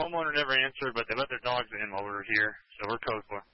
homeowner never answered, but they let their dogs in while we were here, so we're code for.